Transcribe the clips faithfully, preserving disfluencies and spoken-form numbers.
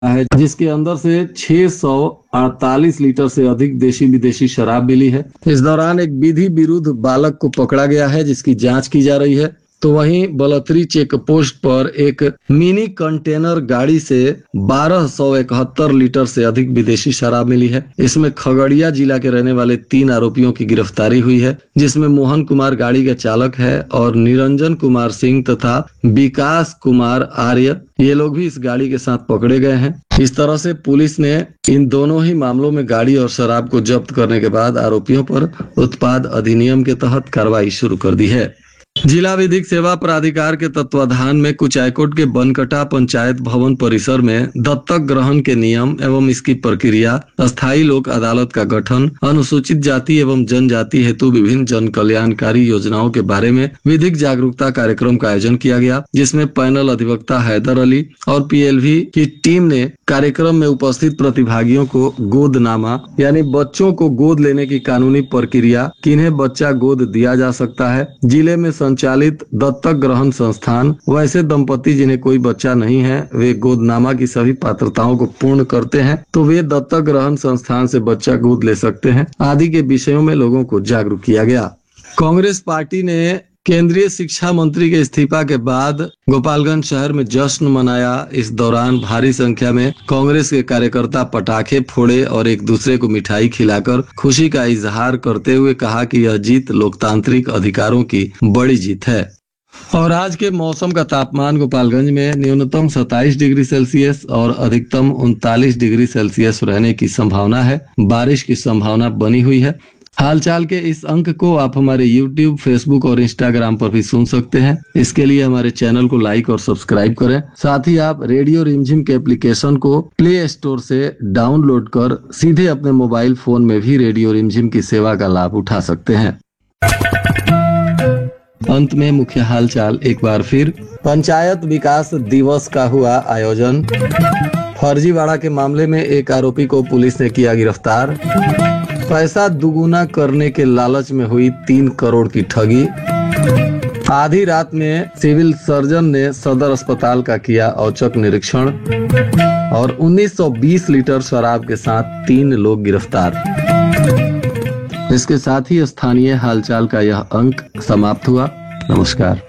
है, जिसके अंदर से छह सौ अड़तालीस लीटर से अधिक देशी विदेशी शराब मिली है। इस दौरान एक विधि विरुद्ध बालक को पकड़ा गया है, जिसकी जांच की जा रही है। तो वहीं बलतरी चेक पोस्ट पर एक मिनी कंटेनर गाड़ी से बारह सौ इकहत्तर लीटर से अधिक विदेशी शराब मिली है। इसमें खगड़िया जिला के रहने वाले तीन आरोपियों की गिरफ्तारी हुई है, जिसमें मोहन कुमार गाड़ी का चालक है और निरंजन कुमार सिंह तथा विकास कुमार आर्य, ये लोग भी इस गाड़ी के साथ पकड़े गए हैं। इस तरह से पुलिस ने इन दोनों ही मामलों में गाड़ी और शराब को जब्त करने के बाद आरोपियों पर उत्पाद अधिनियम के तहत कार्रवाई शुरू कर दी है। जिला विधिक सेवा प्राधिकार के तत्वाधान में कुचायकोट के बनकटा पंचायत भवन परिसर में दत्तक ग्रहण के नियम एवं इसकी प्रक्रिया, अस्थायी लोक अदालत का गठन, अनुसूचित जाति एवं जनजाति हेतु विभिन्न जन कल्याणकारी योजनाओं के बारे में विधिक जागरूकता कार्यक्रम का आयोजन किया गया, जिसमें पैनल अधिवक्ता हैदर अली और पीएलवी की टीम ने कार्यक्रम में उपस्थित प्रतिभागियों को गोदनामा यानी बच्चों को गोद लेने की कानूनी प्रक्रिया, किन्हें बच्चा गोद दिया जा सकता है, जिले में संचालित दत्तक ग्रहण संस्थान, वैसे दंपति जिन्हें कोई बच्चा नहीं है वे गोदनामा की सभी पात्रताओं को पूर्ण करते हैं तो वे दत्तक ग्रहण संस्थान से बच्चा गोद ले सकते हैं, आदि के विषयों में लोगों को जागरूक किया गया। कांग्रेस पार्टी ने केंद्रीय शिक्षा मंत्री के इस्तीफा के बाद गोपालगंज शहर में जश्न मनाया। इस दौरान भारी संख्या में कांग्रेस के कार्यकर्ता पटाखे फोड़े और एक दूसरे को मिठाई खिलाकर खुशी का इजहार करते हुए कहा कि यह जीत लोकतांत्रिक अधिकारों की बड़ी जीत है। और आज के मौसम का तापमान गोपालगंज में न्यूनतम सत्ताईस डिग्री सेल्सियस और अधिकतम उनतालीस डिग्री सेल्सियस रहने की संभावना है। बारिश की संभावना बनी हुई है। हालचाल के इस अंक को आप हमारे यूट्यूब, फेसबुक और इंस्टाग्राम पर भी सुन सकते हैं। इसके लिए हमारे चैनल को लाइक और सब्सक्राइब करें। साथ ही आप रेडियो रिमझिम के एप्लीकेशन को प्ले स्टोर से डाउनलोड कर सीधे अपने मोबाइल फोन में भी रेडियो रिमझिम की सेवा का लाभ उठा सकते हैं। अंत में मुख्य हालचाल एक बार फिर। पंचायत विकास दिवस का हुआ आयोजन। फर्जीवाड़ा के मामले में एक आरोपी को पुलिस ने किया गिरफ्तार। पैसा दुगुना करने के लालच में हुई तीन करोड़ की ठगी। आधी रात में सिविल सर्जन ने सदर अस्पताल का किया औचक निरीक्षण। और उन्नीस सौ बीस लीटर शराब के साथ तीन लोग गिरफ्तार। इसके साथ ही स्थानीय हालचाल का यह अंक समाप्त हुआ। नमस्कार।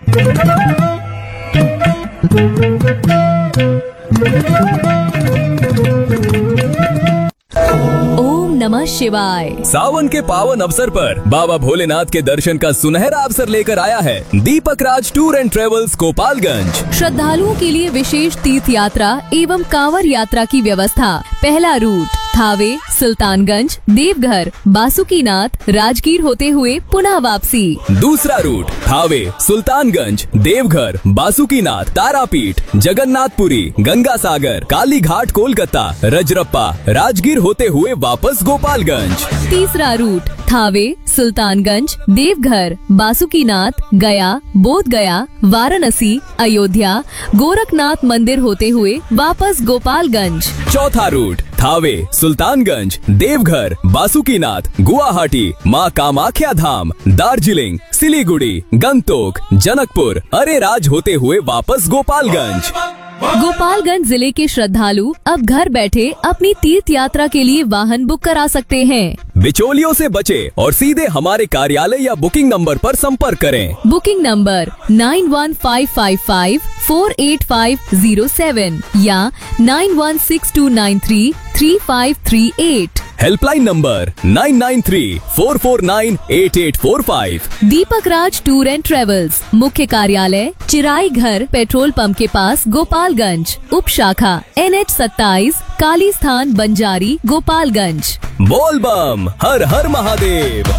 नमः शिवाय। सावन के पावन अवसर पर बाबा भोलेनाथ के दर्शन का सुनहरा अवसर लेकर आया है दीपक राज टूर एंड ट्रेवल्स गोपालगंज। श्रद्धालुओं के लिए विशेष तीर्थ यात्रा एवं कांवर यात्रा की व्यवस्था। पहला रूट थावे, सुल्तानगंज, देवघर, बासुकीनाथ, राजगीर होते हुए पुनः वापसी। दूसरा रूट थावे, सुल्तानगंज, देवघर, बासुकीनाथ, तारापीठ, जगन्नाथपुरी, गंगा सागर, काली घाट, कोलकाता, रजरप्पा, राजगीर होते हुए वापस गोपालगंज। तीसरा रूट थावे, सुल्तानगंज, देवघर, बासुकीनाथ, गया, बोध गया, वाराणसी, अयोध्या, गोरखनाथ मंदिर होते हुए वापस गोपालगंज। चौथा रूट थावे, सुल्तानगंज, देवघर, बासुकीनाथ, गुवाहाटी, माँ कामाख्या धाम, दार्जिलिंग, सिलीगुड़ी, गंगटोक, जनकपुर, अरेराज होते हुए वापस गोपालगंज। गोपालगंज जिले के श्रद्धालु अब घर बैठे अपनी तीर्थ यात्रा के लिए वाहन बुक करा सकते हैं। बिचौलियों से बचे और सीधे हमारे कार्यालय या बुकिंग नंबर पर संपर्क करें। Booking number nine one five five five four eight five zero seven या nine one six to nine three three five three eight. Helpline number nine nine three four four nine eight eight four five. Deepak Raj tour and travels, मुख्य कार्यालय चिराई घर, petrol pump के पास, गोपालगंज। उप शाखा N H सत्ताईस, काली स्थान, बंजारी, गोपालगंज। बोल बम, हर हर महादेव।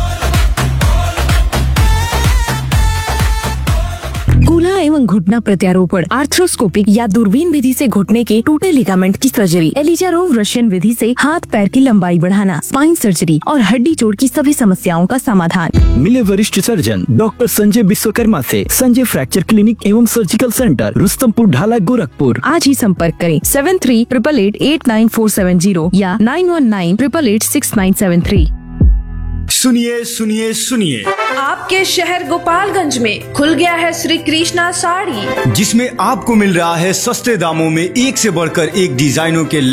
कूल्हा एवं घुटना प्रत्यारोपण, आर्थ्रोस्कोपिक या दूरबीन विधि से घुटने के टूटे लिगामेंट की सर्जरी, एलिजारोव रशियन विधि से हाथ पैर की लंबाई बढ़ाना, स्पाइन सर्जरी और हड्डी जोड़ की सभी समस्याओं का समाधान। मिले वरिष्ठ सर्जन डॉक्टर संजय विश्वकर्मा से संजय फ्रैक्चर क्लिनिक एवं सर्जिकल सेंटर, रुस्तमपुर ढाला, गोरखपुर। आज ही संपर्क करें seven three triple eight eight nine four seven zero या nine one nine triple eight six nine seven three. सुनिए सुनिए सुनिए, आपके शहर गोपालगंज में खुल गया है श्री कृष्णा साड़ी, जिसमें आपको मिल रहा है सस्ते दामों में एक से बढ़कर एक डिजाइनों के